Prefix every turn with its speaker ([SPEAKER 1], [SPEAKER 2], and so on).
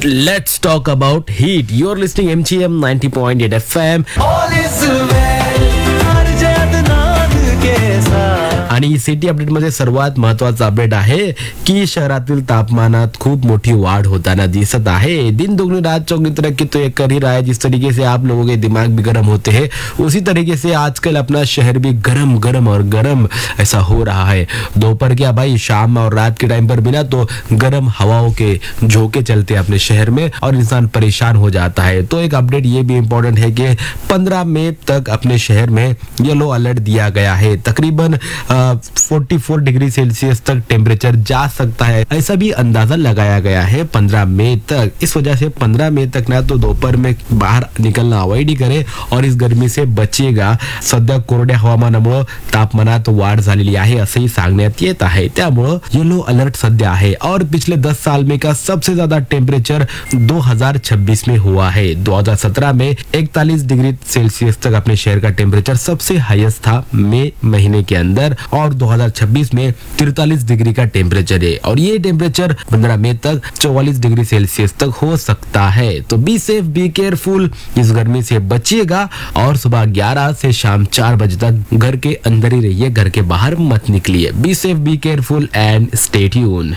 [SPEAKER 1] Let's talk about heat. You're listening MGM 90.8 FM. आणि city अपडेटमध्ये सर्वात महत्वाचा अपडेट आहे की शहरातील तापमानात खूप मोठी वाढ होताना दिसत आहे. दिन दुगनी रात चौगनी तरक्की तो ये कर ही रहा है. जिस तरीके से आप लोगों के दिमाग भी गर्म होते हैं उसी तरीके से आजकल अपना शहर भी गरम गरम और गरम ऐसा हो रहा है. दोपहर क्या भाई, शाम और रात के टाइम पर भी ना तो गर्म हवाओं के झोंके चलते हैं अपने शहर में और इंसान परेशान हो जाता है. तो एक अपडेट ये भी इम्पोर्टेंट है कि 15 मई तक अपने शहर में येलो अलर्ट दिया गया है. तकरीबन 44 डिग्री सेल्सियस तक टेम्परेचर जा सकता है, ऐसा भी अंदाजा लगाया गया है 15 मई तक. इस वजह से 15 मई तक ना तो दोपहर में बाहर निकलणं अवॉइड ही करे और इस गर्मी से बचिएगा. सध्या कोरड्या हवामानामुळे तापमानात वाढ झालेली आहे असंही सांगण्यात येत आहे. त्यामुळे येलो अलर्ट सध्या आहे और पिछले 10 साल में का सबसे ज्यादा टेम्परेचर 2026 में हुआ है. 2017 में 41 डिग्री सेल्सियस तक अपने शहर का टेम्परेचर सबसे हाईएस्ट था मई महीने के अंदर और 2026 में 43 डिग्री का टेम्परेचर है और ये टेम्परेचर 15 मई तक 44 डिग्री सेल्सियस तक हो सकता है. तो बी सेफ, बी केयरफुल, इस गर्मी से बचिएगा और सुबह 11 से शाम 4 बजे तक घर के अंदर ही रहिए, घर के बाहर मत निकलिए. Be safe, be careful and stay tune.